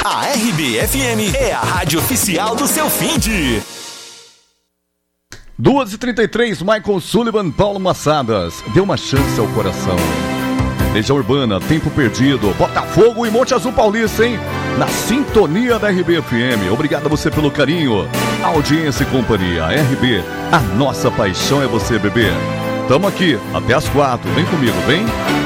A RB-FM é a rádio oficial do seu finde. 2h33, Michael Sullivan, Paulo Massadas. Dê uma chance ao coração. Legião Urbana, Tempo Perdido, Botafogo e Monte Azul Paulista, hein? Na sintonia da RB-FM. Obrigado a você pelo carinho, audiência e companhia. RB, a nossa paixão é você, bebê. Tamo aqui até as 4. Vem comigo, vem.